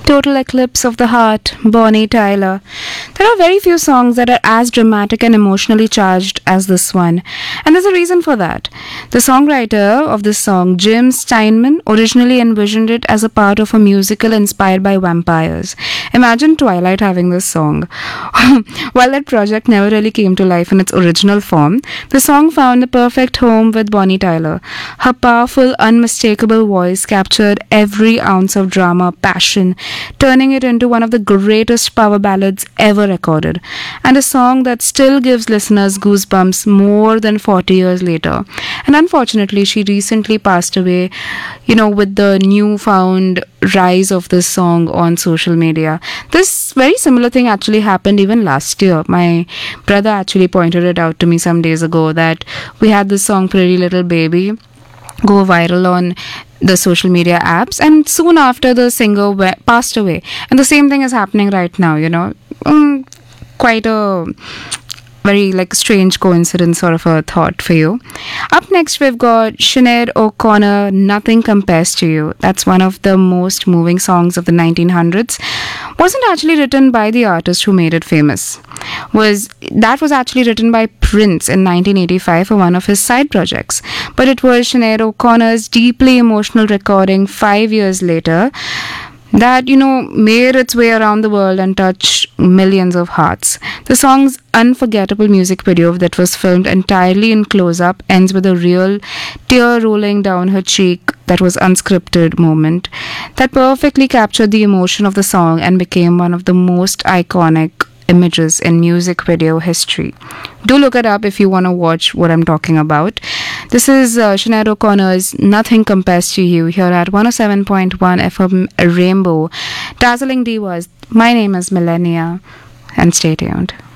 Total Eclipse of the Heart, Bonnie Tyler. There are very few songs that are as dramatic and emotionally charged as this one, and there's a reason for that. The songwriter of this song, Jim Steinman, originally envisioned it as a part of a musical inspired by vampires. Imagine Twilight having this song. While that project never really came to life in its original form, the song found the perfect home with Bonnie Tyler. Her powerful, unmistakable voice captured every ounce of drama, passion, turning it into one of the greatest power ballads ever recorded, and a song that still gives listeners goosebumps more than 40 years later. And unfortunately, she recently passed away, with the newfound rise of this song on social media. This very similar thing actually happened even last year. My brother actually pointed it out to me some days ago that we had this song Pretty Little Baby go viral on the social media apps, and soon after the singer passed away, and the same thing is happening right now. Quite a very strange coincidence, sort of a thought for you. Up next, we've got Sinead O'Connor, Nothing Compares to You. That's one of the most moving songs of the 1900s. Wasn't actually written by the artist who made it famous. Was actually written by Prince in 1985 for one of his side projects. But it was Sinead O'Connor's deeply emotional recording 5 years later that made its way around the world and touched millions of hearts. The song's unforgettable music video that was filmed entirely in close-up ends with a real tear rolling down her cheek that was unscripted moment that perfectly captured the emotion of the song and became one of the most iconic images in music video history. Do look it up if you want to watch what I'm talking about. This is Sinead O'Connor's Nothing Compares to You here at 107.1 FM Rainbow. Dazzling Divas. My name is Millennia, and stay tuned.